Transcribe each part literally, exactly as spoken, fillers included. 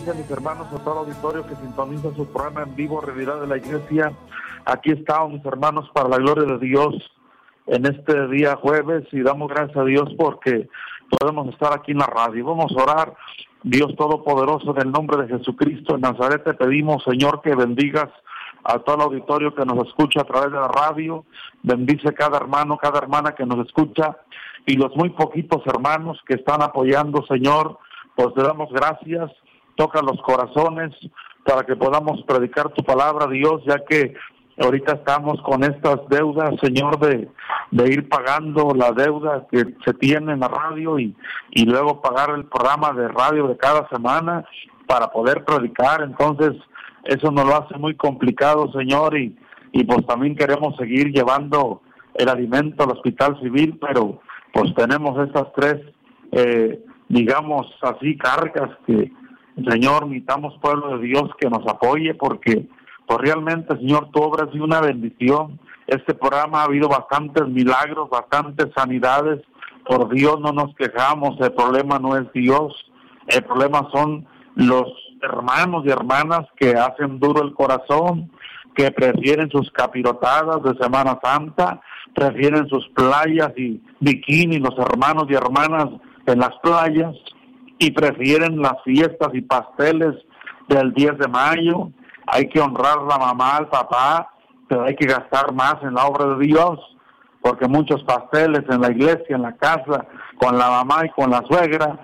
bendice, mis hermanos, a todo el auditorio que sintoniza su programa en vivo, Realidad de la Iglesia. Aquí estamos, mis hermanos, para la gloria de Dios en este día jueves, y damos gracias a Dios porque podemos estar aquí en la radio. Vamos a orar. Dios Todopoderoso, en el nombre de Jesucristo de Nazaret, te pedimos, Señor, que bendigas a todo el auditorio que nos escucha a través de la radio. Bendice cada hermano, cada hermana que nos escucha, y los muy poquitos hermanos que están apoyando, Señor, pues te damos gracias. Toca los corazones para que podamos predicar tu palabra, Dios, ya que ahorita estamos con estas deudas, Señor, de, de ir pagando la deuda que se tiene en la radio y, y luego pagar el programa de radio de cada semana para poder predicar. Entonces, eso nos lo hace muy complicado, Señor, y, y pues también queremos seguir llevando el alimento al hospital civil, pero pues tenemos estas tres, eh, digamos así, cargas que, Señor, necesitamos, pueblo de Dios, que nos apoye, porque pues realmente, Señor, tu obra es una bendición. Este programa ha habido bastantes milagros, bastantes sanidades. Por Dios no nos quejamos, el problema no es Dios, el problema son los hermanos y hermanas que hacen duro el corazón, que prefieren sus capirotadas de Semana Santa, prefieren sus playas y bikini, los hermanos y hermanas en las playas, y prefieren las fiestas y pasteles del diez de mayo. Hay que honrar a la mamá, al papá, pero hay que gastar más en la obra de Dios, porque muchos pasteles en la iglesia, en la casa, con la mamá y con la suegra,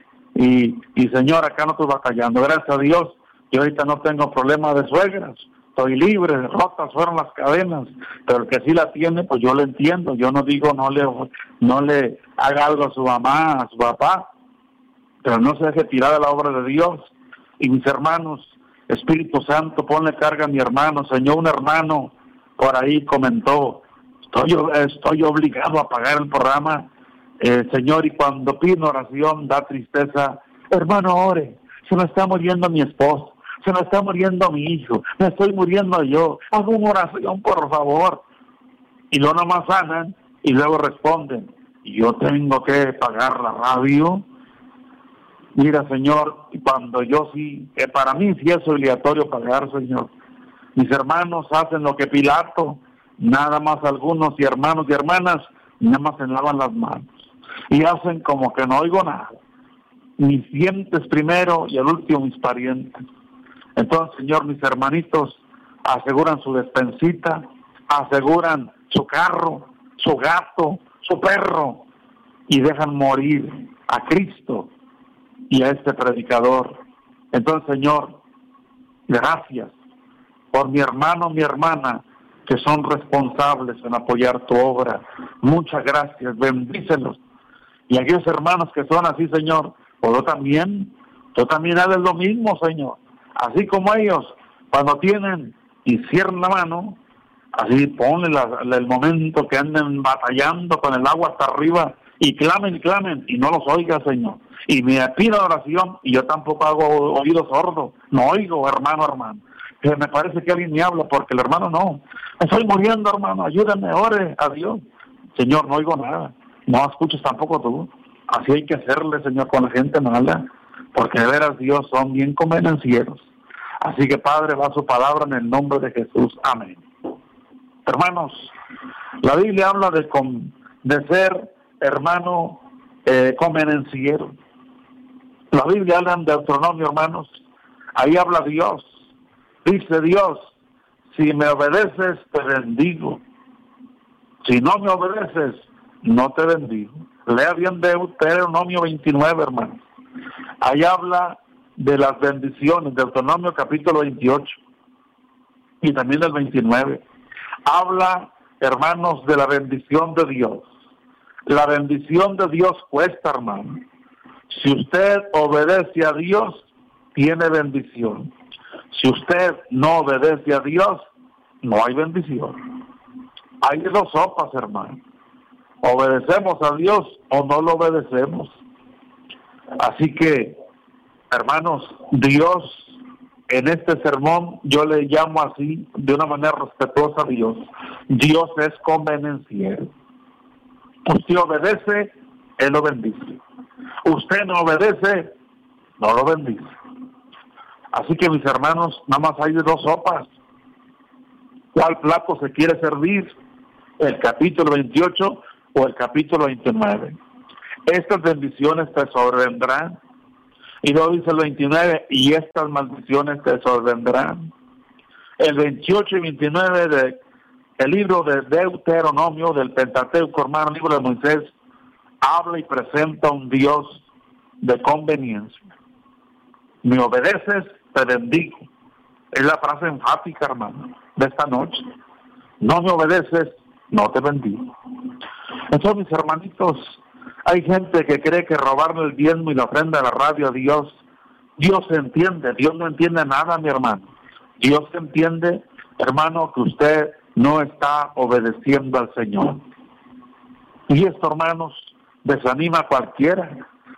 y, y Señor, acá no estoy batallando, gracias a Dios, yo ahorita no tengo problema de suegras, estoy libre, rotas fueron las cadenas, pero el que sí la tiene, pues yo le entiendo, yo no digo no le, no le haga algo a su mamá, a su papá, pero no se deje tirar de la obra de Dios. Y mis hermanos, Espíritu Santo, ponle carga a mi hermano. Señor, un hermano por ahí comentó, estoy, estoy obligado a pagar el programa, eh, Señor, y cuando pido oración da tristeza. Hermano, ore, se me está muriendo mi esposo, se me está muriendo mi hijo, me estoy muriendo yo, hago una oración, por favor. Y luego nomás sanan, y luego responden, yo tengo que pagar la radio. Mira, Señor, cuando yo sí, que para mí sí es obligatorio pagar, Señor. Mis hermanos hacen lo que Pilato, nada más algunos y hermanos y hermanas, nada más se lavan las manos. Y hacen como que no oigo nada. Mis dientes primero y al último mis parientes. Entonces, Señor, mis hermanitos aseguran su despensita, aseguran su carro, su gato, su perro, y dejan morir a Cristo y a este predicador. Entonces, Señor, gracias por mi hermano, mi hermana, que son responsables en apoyar tu obra. Muchas gracias, bendícelos. Y aquellos hermanos que son así, Señor, pues yo también, tú también haces lo mismo, Señor. Así como ellos, cuando tienen y cierran la mano, así ponle la, la, el momento que anden batallando con el agua hasta arriba, y clamen y clamen, y no los oiga, Señor. Y me pida oración, y yo tampoco hago oído sordo, no oigo, hermano, hermano. Que me parece que alguien me habla, porque el hermano no. Me estoy muriendo, hermano, ayúdame, ore a Dios. Señor, no oigo nada, no escuches tampoco tú. Así hay que hacerle, Señor, con la gente mala, porque de veras, Dios, son bien convenencieros. Así que, Padre, va su palabra en el nombre de Jesús. Amén. Hermanos, la Biblia habla de, con, de ser hermano eh, convenenciero. La Biblia habla en Deuteronomio, hermanos, ahí habla Dios. Dice Dios, si me obedeces, te bendigo. Si no me obedeces, no te bendigo. Lea bien Deuteronomio veintinueve, hermanos. Ahí habla de las bendiciones, Deuteronomio capítulo veintiocho y también del veintinueve. Habla, hermanos, de la bendición de Dios. La bendición de Dios cuesta, hermano. Si usted obedece a Dios, tiene bendición. Si usted no obedece a Dios, no hay bendición. Hay dos sopas, hermano. Obedecemos a Dios o no lo obedecemos. Así que, hermanos, Dios, en este sermón, yo le llamo así, de una manera respetuosa a Dios. Dios es convenenciero. Usted obedece, Él lo bendice. Usted no obedece, no lo bendice. Así que mis hermanos, nada más hay de dos sopas. ¿Cuál plato se quiere servir? ¿El capítulo veintiocho o el capítulo veintinueve? Estas bendiciones te sobrevendrán. Y luego dice el veintinueve, y estas maldiciones te sobrevendrán. El veintiocho y veintinueve de el libro de Deuteronomio, del Pentateuco, hermano, libro de Moisés, habla y presenta un Dios de conveniencia. Me obedeces, te bendigo. Es la frase enfática, hermano, de esta noche. No me obedeces, no te bendigo. Entonces, mis hermanitos, hay gente que cree que robarle el diezmo y la ofrenda a la radio a Dios, Dios entiende. Dios no entiende nada, mi hermano. Dios entiende, hermano, que usted no está obedeciendo al Señor. Y esto, hermanos, desanima a cualquiera.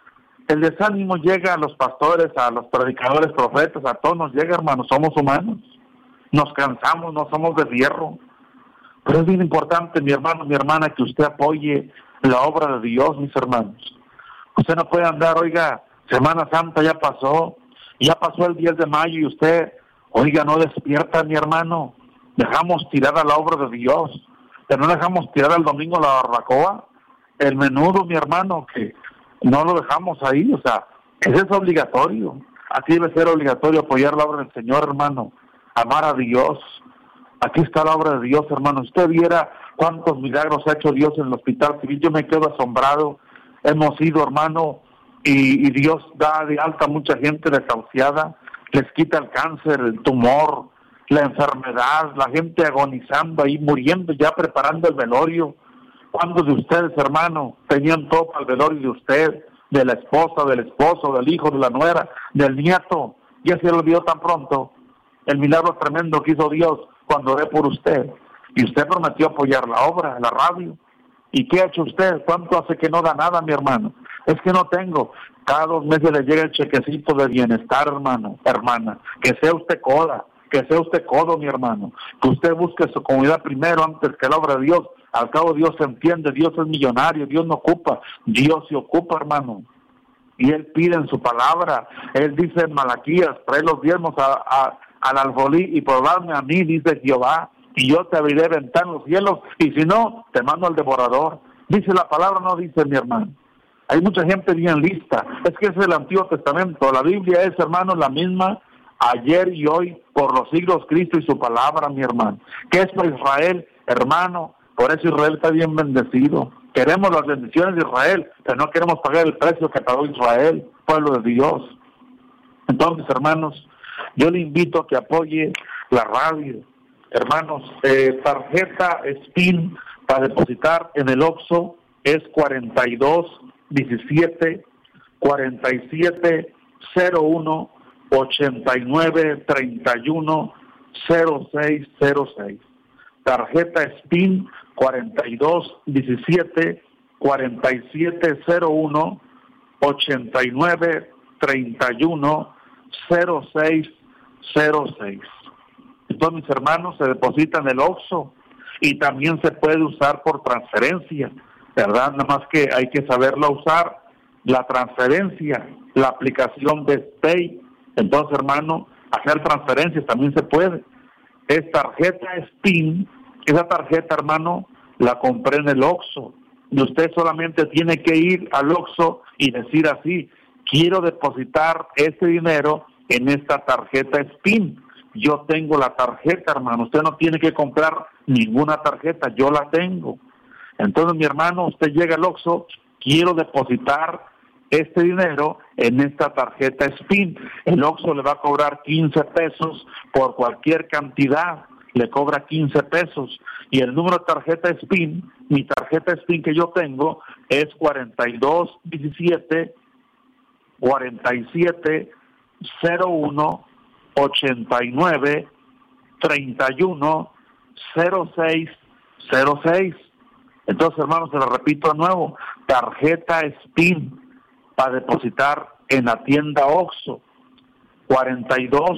El desánimo llega a los pastores, a los predicadores, profetas, a todos nos llega, hermanos. Somos humanos. Nos cansamos, no somos de hierro. Pero es bien importante, mi hermano, mi hermana, que usted apoye la obra de Dios, mis hermanos. Usted no puede andar, oiga, Semana Santa ya pasó, ya pasó el diez de mayo y usted, oiga, no despierta, mi hermano. Dejamos tirada la obra de Dios, pero no dejamos tirar el domingo la barbacoa, el menudo, mi hermano, que no lo dejamos ahí. O sea, eso es obligatorio. Aquí debe ser obligatorio apoyar la obra del Señor, hermano, amar a Dios. Aquí está la obra de Dios, hermano. Usted viera cuántos milagros ha hecho Dios en el hospital civil. Yo me quedo asombrado. Hemos ido, hermano, y, y Dios da de alta a mucha gente desahuciada, les quita el cáncer, el tumor, la enfermedad, la gente agonizando ahí, muriendo, ya preparando el velorio. ¿Cuántos de ustedes, hermano, tenían todo para el velorio de usted, de la esposa, del esposo, del hijo, de la nuera, del nieto? Ya se lo olvidó tan pronto el milagro tremendo que hizo Dios cuando oré por usted. Y usted prometió apoyar la obra, la radio. ¿Y qué ha hecho usted? ¿Cuánto hace que no da nada, mi hermano? Es que no tengo. Cada dos meses le llega el chequecito de bienestar, hermano, hermana. Que sea usted coda, que sea usted codo, mi hermano. Que usted busque su comunidad primero antes que la obra de Dios. Al cabo Dios se entiende, Dios es millonario, Dios no ocupa, Dios se ocupa, hermano. Y Él pide en su palabra, Él dice en Malaquías, trae los diezmos a, a, al alfolí y probadme a mí, dice Jehová, y yo te abriré ventanas en los cielos, y si no, te mando al devorador. Dice la palabra, no dice mi hermano. Hay mucha gente bien lista. Es que ese es el Antiguo Testamento. La Biblia es, hermano, la misma ayer y hoy, por los siglos, Cristo y su palabra, mi hermano. ¿Qué es para Israel, hermano? Por eso Israel está bien bendecido. Queremos las bendiciones de Israel, pero no queremos pagar el precio que pagó Israel, pueblo de Dios. Entonces, hermanos, yo le invito a que apoye la radio. Hermanos, eh, tarjeta SPIN para depositar en el Oxxo es cuarenta y dos diecisiete cuarenta y siete cero uno ochenta y nueve treinta y uno cero seis cero seis. Tarjeta SPIN cuarenta y dos diecisiete cuarenta y siete cero uno ochenta y nueve treinta y uno cero seis cero seis. Entonces, mis hermanos, se deposita en el Oxxo y también se puede usar por transferencia, ¿verdad? Nada más que hay que saberlo usar, la transferencia, la aplicación de Pay. Entonces, hermano, hacer transferencias también se puede. Es tarjeta SPIN, esa tarjeta, hermano, la compré en el Oxxo. Y usted solamente tiene que ir al Oxxo y decir así, quiero depositar este dinero en esta tarjeta SPIN. Yo tengo la tarjeta, hermano. Usted no tiene que comprar ninguna tarjeta, yo la tengo. Entonces, mi hermano, usted llega al Oxxo, quiero depositar este dinero en esta tarjeta SPIN. El Oxxo le va a cobrar quince pesos por cualquier cantidad. Le cobra quince pesos. Y el número de tarjeta SPIN, mi tarjeta SPIN que yo tengo, es cuarenta y dos diecisiete cuarenta y siete cero uno ochenta y nueve treinta y uno cero seis cero seis. Entonces, hermanos, se lo repito de nuevo, tarjeta SPIN para depositar en la tienda Oxxo, cuarenta y dos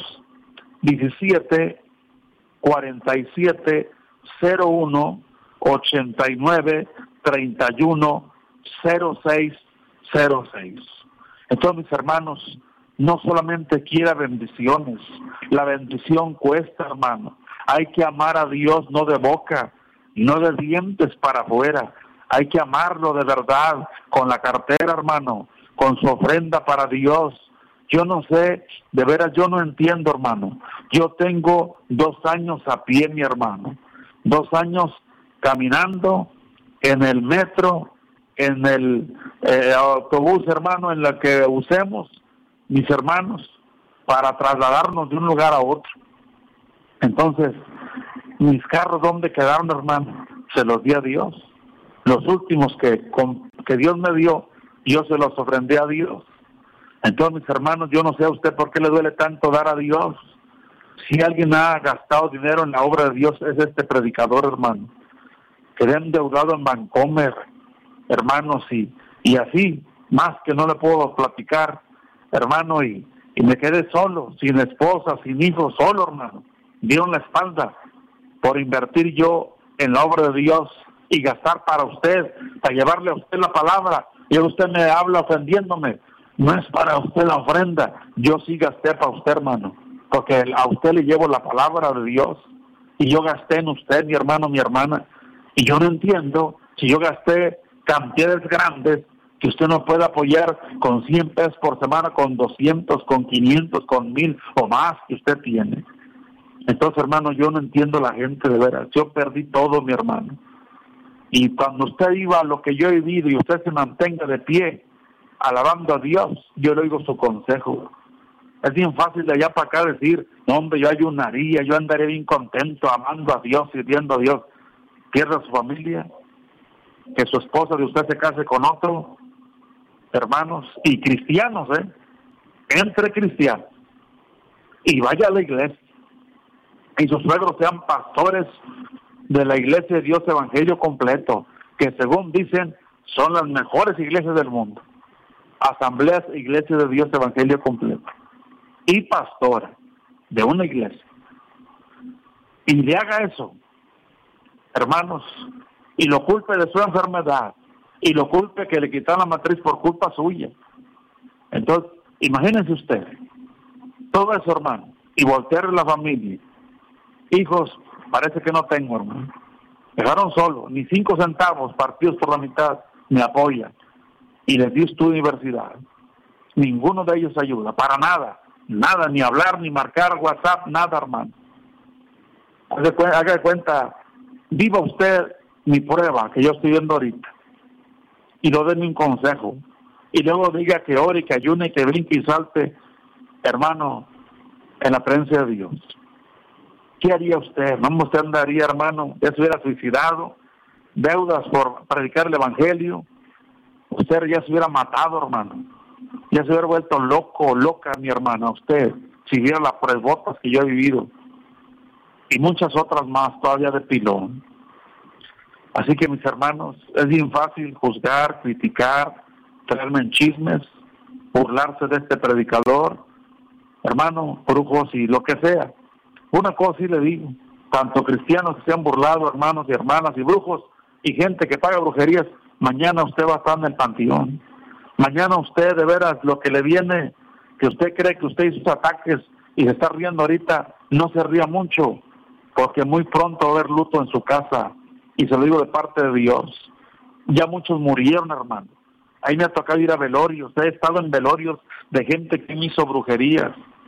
diecisiete cuarenta y siete cero uno ochenta y nueve treinta y uno cero seis cero seis. Entonces, mis hermanos, no solamente quiera bendiciones, la bendición cuesta, hermano. Hay que amar a Dios no de boca, no de dientes para afuera. Hay que amarlo de verdad, con la cartera, hermano, con su ofrenda para Dios. Yo no sé, de veras yo no entiendo, hermano. Yo tengo dos años a pie, mi hermano. Dos años caminando en el metro, en el eh, autobús, hermano, en la que usemos, mis hermanos, para trasladarnos de un lugar a otro. Entonces, mis carros, ¿dónde quedaron, hermano? Se los di a Dios. Los últimos que, con, que Dios me dio, yo se los ofrendí a Dios. Entonces, mis hermanos, yo no sé a usted por qué le duele tanto dar a Dios. Si alguien ha gastado dinero en la obra de Dios, es este predicador, hermano. Quedé endeudado en Vancomer, hermanos, y, y así, más que no le puedo platicar, hermano, y, y me quedé solo, sin esposa, sin hijos, solo, hermano. Dieron la espalda por invertir yo en la obra de Dios y gastar para usted, para llevarle a usted la palabra, y usted me habla ofendiéndome. No es para usted la ofrenda, yo sí gasté para usted, hermano, porque a usted le llevo la palabra de Dios, y yo gasté en usted, mi hermano, mi hermana, y yo no entiendo, si yo gasté cantidades grandes, que usted no puede apoyar con cien pesos por semana, con doscientos, con quinientos, con mil o más que usted tiene. Entonces, hermano, yo no entiendo la gente de veras, yo perdí todo, mi hermano, y cuando usted iba a lo que yo he vivido y usted se mantenga de pie, alabando a Dios, yo le oigo su consejo. Es bien fácil de allá para acá decir, no, hombre, yo ayunaría, yo andaré bien contento, amando a Dios, sirviendo a Dios. Pierde a su familia, que su esposa de usted se case con otro, hermanos, y cristianos, ¿eh? Entre cristianos, y vaya a la iglesia, y sus suegros sean pastores de la iglesia de Dios Evangelio Completo, que según dicen, son las mejores iglesias del mundo. Asambleas, Iglesia de Dios Evangelio Completo, y pastora de una iglesia, y le haga eso, hermanos, y lo culpe de su enfermedad, y lo culpe que le quitaron la matriz por culpa suya. Entonces, imagínense usted, todo eso, hermano, y voltear la familia. Hijos, parece que no tengo, hermano. Dejaron solo, ni cinco centavos partidos por la mitad me apoyan. Y les di tu universidad. Ninguno de ellos ayuda, para nada, nada, ni hablar, ni marcar WhatsApp, nada, hermano. Haga de cuenta, viva usted mi prueba que yo estoy viendo ahorita, y no denme un consejo, y luego diga que ore, que ayune, que brinque y salte, hermano, en la presencia de Dios. ¿Qué haría usted? ¿No usted andaría, hermano? Ya se hubiera suicidado, deudas por predicar el evangelio. Usted ya se hubiera matado, hermano. Ya se hubiera vuelto loco, loca, mi hermana, usted, si viera las pruebotas que yo he vivido. Y muchas otras más, todavía de pilón. Así que, mis hermanos, es bien fácil juzgar, criticar, traerme en chismes, burlarse de este predicador, hermano, brujos y lo que sea. Una cosa sí le digo, tanto cristianos que se han burlado, hermanos y hermanas y brujos, y gente que paga brujerías, mañana usted va a estar en el panteón. Mañana usted, de veras, lo que le viene, que usted cree que usted hizo sus ataques y se está riendo ahorita, no se ría mucho, porque muy pronto va a haber luto en su casa, y se lo digo de parte de Dios. Ya muchos murieron, hermano. Ahí me ha tocado ir a velorios, he estado en velorios de gente que me hizo brujerías.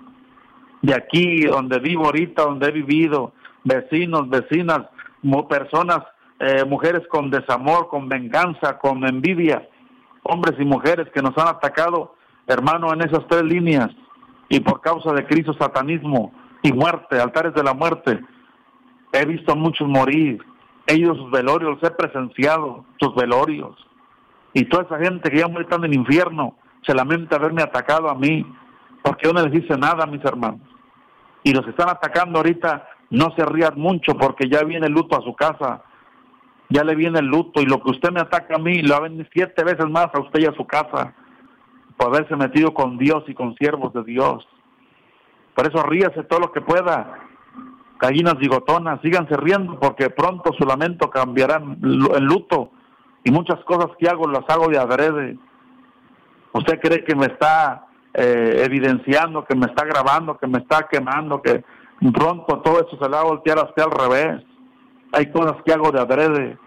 De aquí, donde vivo ahorita, donde he vivido, vecinos, vecinas, personas, eh, mujeres con desamor, con venganza, con envidia, hombres y mujeres que nos han atacado, hermano, en esas tres líneas, y por causa de Cristo, satanismo y muerte, altares de la muerte. He visto a muchos morir, he ido a sus velorios, he presenciado sus velorios, y toda esa gente que ya muere en el infierno se lamenta haberme atacado a mí, porque yo no les hice nada, mis hermanos. Y los que están atacando ahorita, no se rían mucho, porque ya viene el luto a su casa, ya le viene el luto, y lo que usted me ataca a mí, lo va a venir siete veces más a usted y a su casa, por haberse metido con Dios y con siervos de Dios. Por eso ríase todo lo que pueda, gallinas bigotonas, síganse riendo, porque pronto su lamento cambiará en luto, y muchas cosas que hago las hago de adrede. Usted cree que me está eh, evidenciando, que me está grabando, que me está quemando, que pronto todo eso se le va a voltear hasta al revés. Hay cosas que hago de adrede.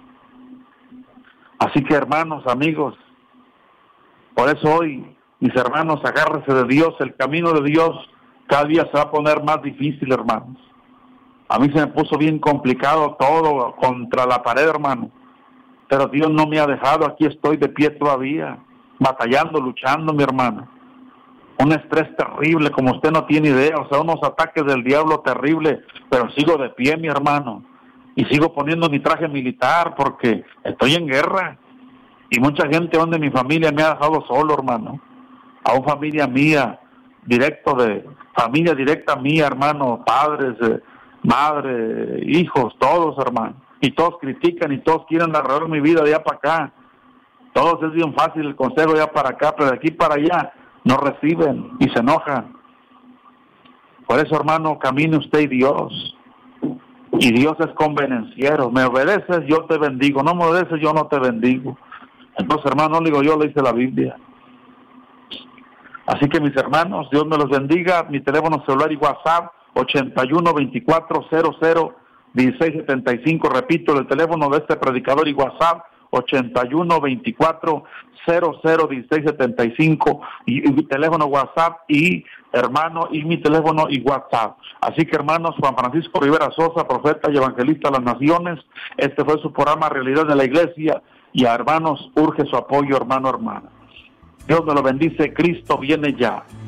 Así que, hermanos, amigos, por eso hoy, mis hermanos, agárrense de Dios. El camino de Dios cada día se va a poner más difícil, hermanos. A mí se me puso bien complicado todo, contra la pared, hermano. Pero Dios no me ha dejado, aquí estoy de pie todavía, batallando, luchando, mi hermano. Un estrés terrible, como usted no tiene idea, o sea, unos ataques del diablo terribles, pero sigo de pie, mi hermano. Y sigo poniendo mi traje militar porque estoy en guerra. Y mucha gente donde mi familia me ha dejado solo, hermano. A una familia mía, directo de, familia directa mía, hermano, padres, eh, madre, hijos, todos, hermano. Y todos critican y todos quieren arreglar mi vida de allá para acá. Todos es bien fácil el consejo de allá para acá, pero de aquí para allá no reciben y se enojan. Por eso, hermano, camine usted y Dios. Y Dios es convenenciero. Me obedeces, yo te bendigo. No me obedeces, yo no te bendigo. Entonces, hermano, no le digo yo, le dice la Biblia. Así que, mis hermanos, Dios me los bendiga. Mi teléfono celular y WhatsApp, ochenta y uno, veinticuatro, cero cero, dieciséis setenta y cinco. Repito, el teléfono de este predicador y WhatsApp, ochenta y uno, veinticuatro, cero cero, dieciséis setenta y cinco. Y, y mi teléfono WhatsApp y, hermano, y mi teléfono y WhatsApp. Así que, hermanos, Juan Francisco Rivera Sosa, profeta y evangelista de las naciones. Este fue su programa Realidad de la Iglesia. Y a hermanos, urge su apoyo, hermano, hermana. Dios me lo bendice, Cristo viene ya.